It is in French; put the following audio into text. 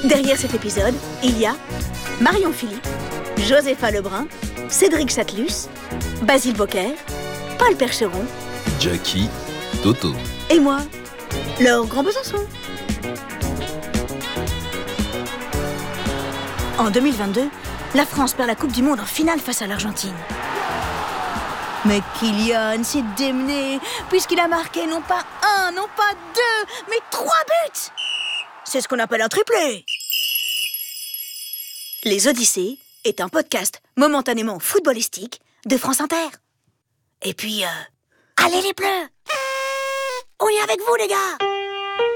Derrière cet épisode, il y a Marion Philippe, Josépha Lebrun, Cédric Chatelus, Basile Bocquer, Paul Percheron, Jackie, Toto et moi, Laure Grand Besançon. En 2022, la France perd la Coupe du Monde en finale face à l'Argentine. Mais Kylian s'est démené, puisqu'il a marqué non pas 1, non pas 2, mais 3 buts. C'est ce qu'on appelle un triplé. Les Odyssées est un podcast momentanément footballistique de France Inter. Et puis, allez les Bleus! On est avec vous, les gars!